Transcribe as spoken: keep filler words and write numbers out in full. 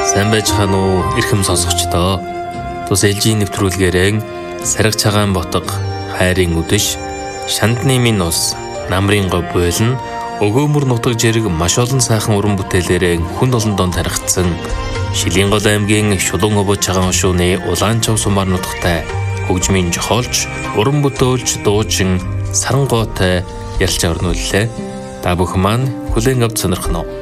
Сайн байцгаана уу эрхэм сонсогчдоо. Тус ээлжийн нэвтрүүлгээрэн Сараг цагаан ботго, хайрын үдэш, Шандны минь ус, Намрын говь буйлна, Өгөөмөр нутаг жирэг маш олон сайхан уран бүтээлээрээ хүнд олондоо тархицсан Шилийн гол аймгийн Шулуун хөвөж цагаан хошууны Улаан чав сумаар нутагтай хөгжмийн жохоолч, уран бүтээлч, дуучин Сарангойтой ярилцж орнууллаа. Та бүхэн маань хүлээн авч сонирхно уу?